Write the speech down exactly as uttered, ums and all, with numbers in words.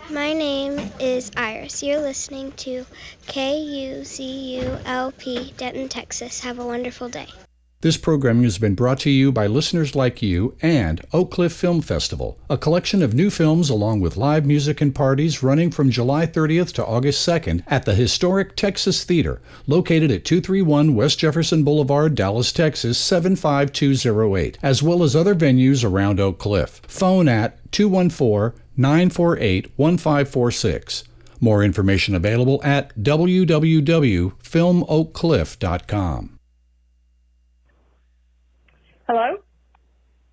My name is Iris. You're listening to K U Z U L P, Denton, Texas. Have a wonderful day. This programming has been brought to you by listeners like you and Oak Cliff Film Festival, a collection of new films along with live music and parties running from July thirtieth to August second at the historic Texas Theater, located at two thirty-one West Jefferson Boulevard, Dallas, Texas seven five two zero eight, as well as other venues around Oak Cliff. Phone at two one four, nine four eight, one five four six. More information available at w w w dot film oak cliff dot com. Hello?